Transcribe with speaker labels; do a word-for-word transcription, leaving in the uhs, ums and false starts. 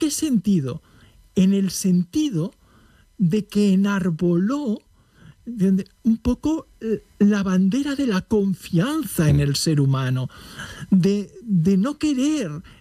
Speaker 1: qué sentido? En el sentido de que enarboló un poco la bandera de la confianza en el ser humano, de, de no querer